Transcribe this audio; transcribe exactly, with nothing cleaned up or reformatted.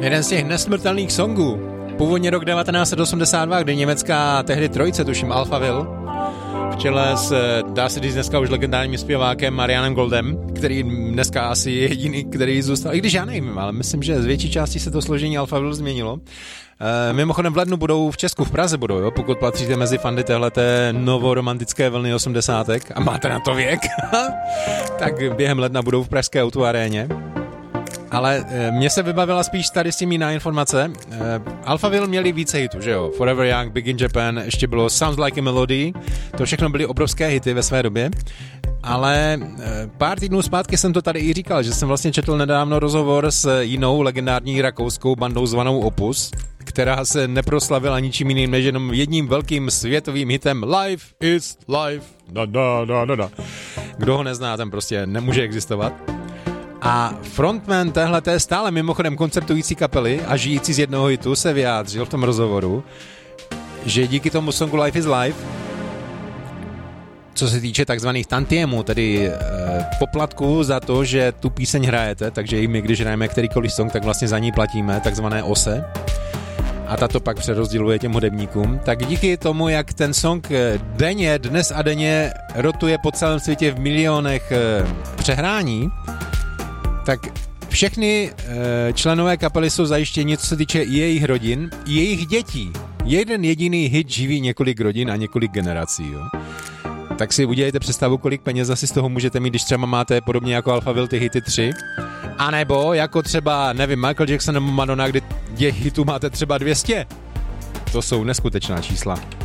Jeden z těch nesmrtelných songů. Původně rok devatenáct set osmdesát dva, kdy německá tehdy trojice, tuším Alphaville, v čele s, dá se říct dneska už legendárním zpěvákem Marianem Goldem, který dneska asi je jediný, který zůstal, i když já nevím, ale myslím, že z větší části se to složení Alphaville změnilo. E, mimochodem v lednu budou v Česku, v Praze budou, jo, pokud patříte mezi fandy téhleté novoromantické vlny osmdesátek a máte na to věk, tak během ledna budou v pražské autoaréně. Ale e, mně se vybavila spíš tady s tím jiná informace. E, Alphaville měli více hitů, že jo? Forever Young, Big in Japan, ještě bylo Sounds Like a Melody. To všechno byly obrovské hity ve své době. Ale e, pár týdnů zpátky jsem to tady i říkal, že jsem vlastně četl nedávno rozhovor s jinou legendární rakouskou bandou zvanou Opus, která se neproslavila ničím jiným než jenom jedním velkým světovým hitem Life is life. Da, da, da, da, da. Kdo ho nezná, ten prostě nemůže existovat. A frontman téhleté stále mimochodem koncertující kapely a žijící z jednoho hitu se vyjádřil v tom rozhovoru, že díky tomu songu Life is Life, co se týče takzvaných tantiemů, tedy e, poplatku za to, že tu píseň hrajete, takže i my, když hrajeme kterýkoliv song, tak vlastně za ní platíme, takzvané ose, a tato pak přerozděluje těm hudebníkům, tak díky tomu, jak ten song denně, dnes a denně rotuje po celém světě v milionech e, přehrání, tak všechny e, členové kapely jsou zajištěni, co se týče jejich rodin, jejich dětí. Jeden jediný hit živí několik rodin a několik generací. Jo? Tak si udělejte představu, kolik peněz asi z toho můžete mít, když třeba máte podobně jako Alphaville ty hity tři. A nebo jako třeba, nevím, Michael Jackson nebo Madonna, kdy těch hitů máte třeba dvě stě. To jsou neskutečná čísla.